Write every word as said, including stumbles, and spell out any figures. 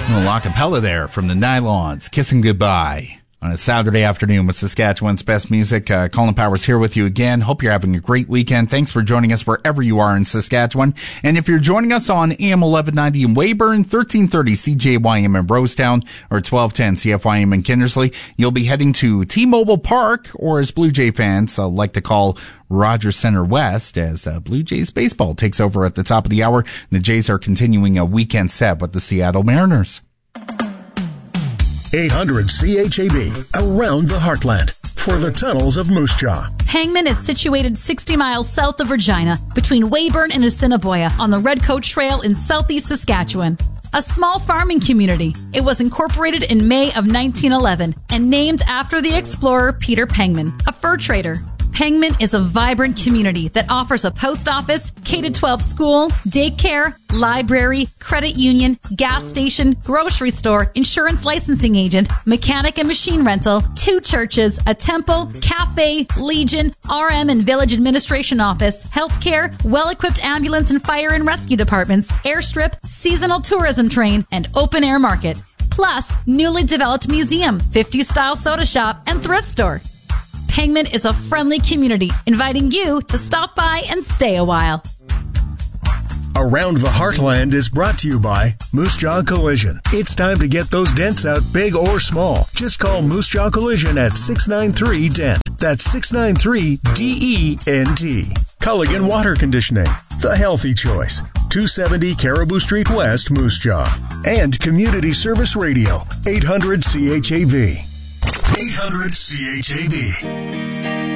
little acapella there from the Nylons, Kissing Goodbye. On a Saturday afternoon with Saskatchewan's best music. Uh, Colin Powers here with you again. Hope you're having a great weekend. Thanks for joining us wherever you are in Saskatchewan. And if you're joining us on A M eleven ninety in Weyburn, thirteen thirty C J Y M in Rosetown, or twelve ten C F Y M in Kindersley, you'll be heading to T-Mobile Park, or as Blue Jay fans uh, like to call Rogers Center West, as uh, Blue Jays baseball takes over at the top of the hour. The Jays are continuing a weekend set with the Seattle Mariners. eight hundred C H A B, around the heartland, for the tunnels of Moose Jaw. Pangman is situated sixty miles south of Regina, between Weyburn and Assiniboia, on the Redcoat Trail in southeast Saskatchewan. A small farming community. It was incorporated in May of nineteen eleven and named after the explorer Peter Pangman, a fur trader. Pangman is a vibrant community that offers a post office, K through twelve school, daycare, library, credit union, gas station, grocery store, insurance licensing agent, mechanic and machine rental, two churches, a temple, cafe, Legion, R M and village administration office, healthcare, well-equipped ambulance and fire and rescue departments, airstrip, seasonal tourism train, and open-air market. Plus, newly developed museum, fifties style soda shop, and thrift store. Pangman is a friendly community, inviting you to stop by and stay a while. Around the Heartland is brought to you by Moose Jaw Collision. It's time to get those dents out, big or small. Just call Moose Jaw Collision at six nine three D E N T. That's six nine three D E N T. Culligan Water Conditioning, the healthy choice. two seventy Caribou Street West, Moose Jaw. And Community Service Radio, eight hundred C H A V. eight hundred C H A V.